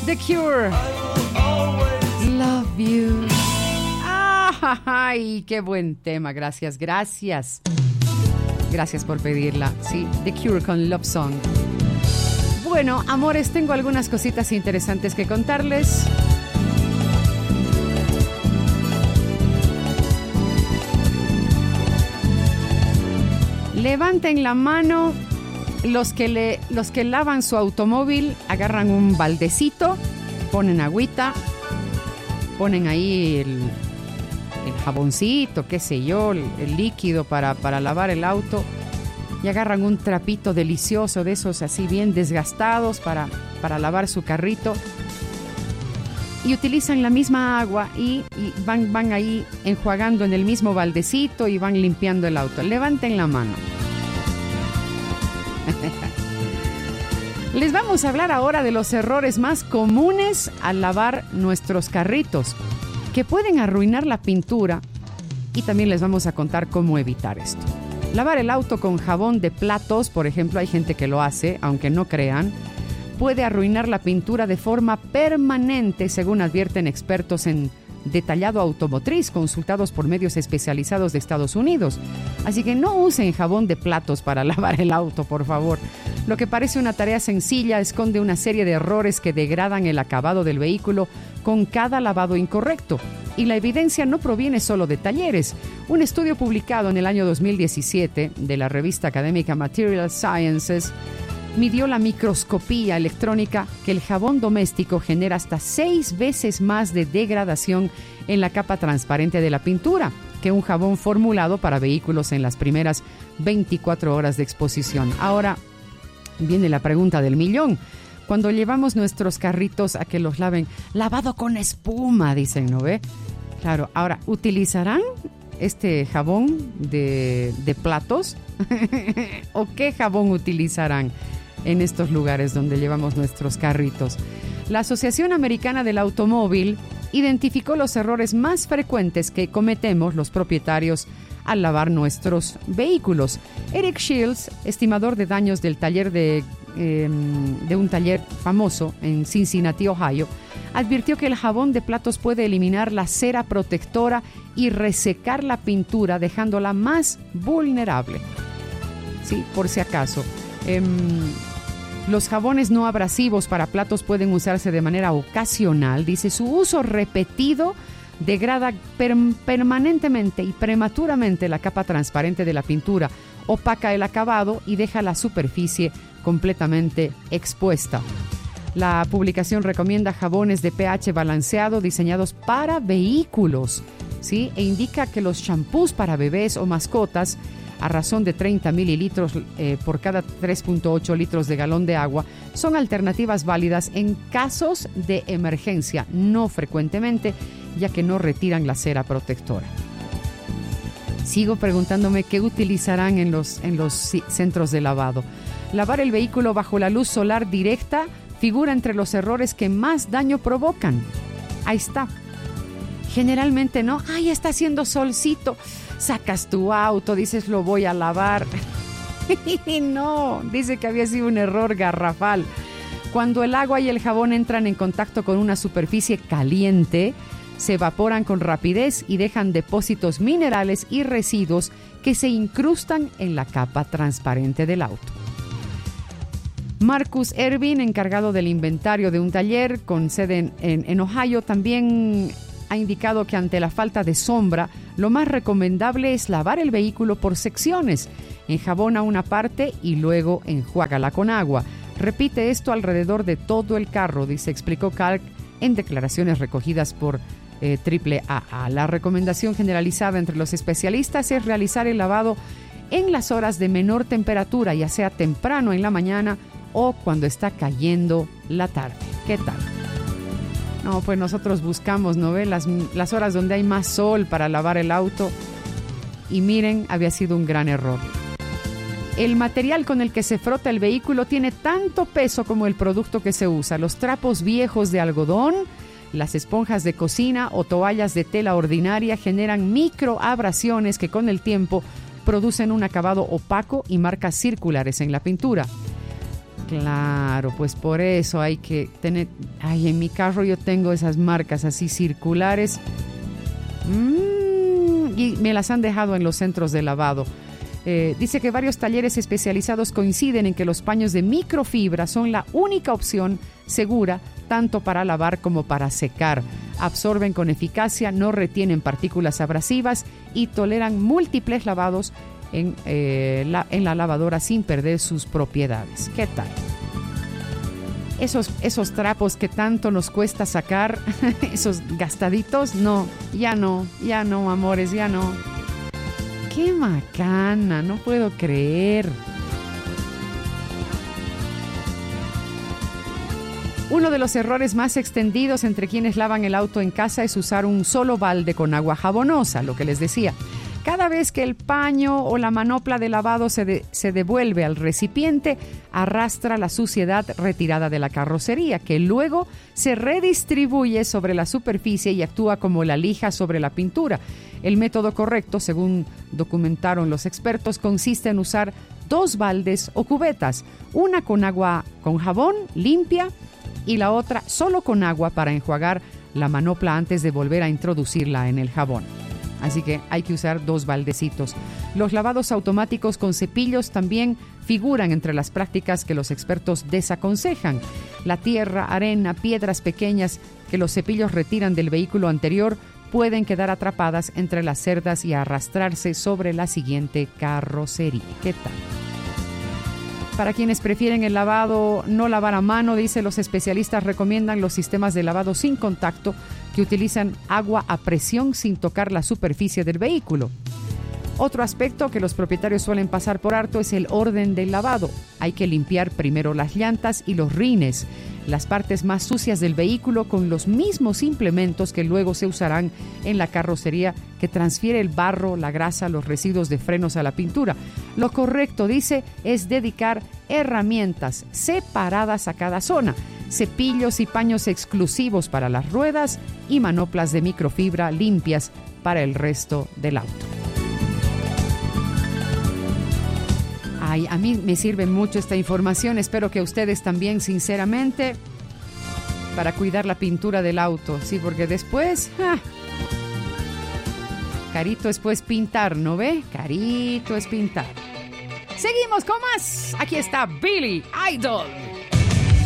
The Cure. Love You. ¡Ay, qué buen tema! Gracias. Gracias por pedirla. Sí, The Cure con Love Song. Bueno, amores, tengo algunas cositas interesantes que contarles. Levanten la mano los que lavan su automóvil, agarran un baldecito, ponen agüita, ponen ahí el jaboncito, qué sé yo, el líquido para lavar el auto, y agarran un trapito delicioso de esos así bien desgastados para lavar su carrito, y utilizan la misma agua y van ahí enjuagando en el mismo baldecito y van limpiando el auto. Levanten la mano. Les vamos a hablar ahora de los errores más comunes al lavar nuestros carritos, que pueden arruinar la pintura, y también les vamos a contar cómo evitar esto. Lavar el auto con jabón de platos, por ejemplo, hay gente que lo hace, aunque no crean, puede arruinar la pintura de forma permanente, según advierten expertos en detallado automotriz consultados por medios especializados de Estados Unidos. Así que no usen jabón de platos para lavar el auto, por favor. Lo que parece una tarea sencilla esconde una serie de errores que degradan el acabado del vehículo con cada lavado incorrecto. Y la evidencia no proviene solo de talleres. Un estudio publicado en el año 2017 de la revista académica Material Sciences midió la microscopía electrónica que el jabón doméstico genera hasta 6 veces más de degradación en la capa transparente de la pintura que un jabón formulado para vehículos en las primeras 24 horas de exposición. Ahora viene la pregunta del millón. Cuando llevamos nuestros carritos a que los laven, lavado con espuma, dicen, ¿no ve? Claro, ahora, ¿utilizarán este jabón de platos? ¿O qué jabón utilizarán en estos lugares donde llevamos nuestros carritos? La Asociación Americana del Automóvil identificó los errores más frecuentes que cometemos los propietarios al lavar nuestros vehículos. Eric Shields, estimador de daños del taller de un taller famoso en Cincinnati, Ohio, advirtió que el jabón de platos puede eliminar la cera protectora y resecar la pintura, dejándola más vulnerable. Sí, por si acaso. Los jabones no abrasivos para platos pueden usarse de manera ocasional. Dice, su uso repetido degrada permanentemente y prematuramente la capa transparente de la pintura, opaca el acabado y deja la superficie completamente expuesta. La publicación recomienda jabones de pH balanceado diseñados para vehículos, ¿sí? E indica que los champús para bebés o mascotas, a razón de 30 mililitros por cada 3.8 litros de galón de agua, son alternativas válidas en casos de emergencia, no frecuentemente, ya que no retiran la cera protectora. Sigo preguntándome qué utilizarán en los centros de lavado. Lavar el vehículo bajo la luz solar directa figura entre los errores que más daño provocan. Ahí está. Generalmente no, ¡ay, está haciendo solcito! Sacas tu auto, dices, lo voy a lavar. Y no, dice que había sido un error garrafal. Cuando el agua y el jabón entran en contacto con una superficie caliente, se evaporan con rapidez y dejan depósitos minerales y residuos que se incrustan en la capa transparente del auto. Marcus Ervin, encargado del inventario de un taller con sede en Ohio, también ha indicado que ante la falta de sombra, lo más recomendable es lavar el vehículo por secciones. Enjabona una parte y luego enjuágala con agua. Repite esto alrededor de todo el carro, explicó Kalk en declaraciones recogidas por AAA. La recomendación generalizada entre los especialistas es realizar el lavado en las horas de menor temperatura, ya sea temprano en la mañana o cuando está cayendo la tarde. ¿Qué tal? No, pues nosotros buscamos, ¿no ve? Las horas donde hay más sol para lavar el auto. Y miren, había sido un gran error. El material con el que se frota el vehículo tiene tanto peso como el producto que se usa. Los trapos viejos de algodón, las esponjas de cocina o toallas de tela ordinaria generan microabrasiones que con el tiempo producen un acabado opaco y marcas circulares en la pintura. Claro, pues por eso hay que tener... Ay, en mi carro yo tengo esas marcas así circulares. Y me las han dejado en los centros de lavado. Dice que varios talleres especializados coinciden en que los paños de microfibra son la única opción segura tanto para lavar como para secar. Absorben con eficacia, no retienen partículas abrasivas y toleran múltiples lavados en la lavadora sin perder sus propiedades. ¿Qué tal? Esos trapos que tanto nos cuesta sacar, esos gastaditos, ya no, amores, ya no. ¡Qué macana! No puedo creer. Uno de los errores más extendidos entre quienes lavan el auto en casa es usar un solo balde con agua jabonosa, lo que les decía. Cada vez que el paño o la manopla de lavado se devuelve al recipiente, arrastra la suciedad retirada de la carrocería, que luego se redistribuye sobre la superficie y actúa como la lija sobre la pintura. El método correcto, según documentaron los expertos, consiste en usar 2 baldes o cubetas, una con agua con jabón limpia y la otra solo con agua para enjuagar la manopla antes de volver a introducirla en el jabón. Así que hay que usar 2 baldecitos. Los lavados automáticos con cepillos también figuran entre las prácticas que los expertos desaconsejan. La tierra, arena, piedras pequeñas que los cepillos retiran del vehículo anterior pueden quedar atrapadas entre las cerdas y arrastrarse sobre la siguiente carrocería. ¿Qué tal? Para quienes prefieren el lavado no lavar a mano, dice, los especialistas recomiendan los sistemas de lavado sin contacto que utilizan agua a presión sin tocar la superficie del vehículo. Otro aspecto que los propietarios suelen pasar por alto es el orden del lavado. Hay que limpiar primero las llantas y los rines, las partes más sucias del vehículo, con los mismos implementos que luego se usarán en la carrocería, que transfiere el barro, la grasa, los residuos de frenos a la pintura. Lo correcto, dice, es dedicar herramientas separadas a cada zona, cepillos y paños exclusivos para las ruedas y manoplas de microfibra limpias para el resto del auto. Ay, a mí me sirve mucho esta información, espero que a ustedes también, sinceramente, para cuidar la pintura del auto, sí, porque después, carito es pues pintar, ¿no ve? Carito es pintar. Seguimos con más, aquí está Billy Idol.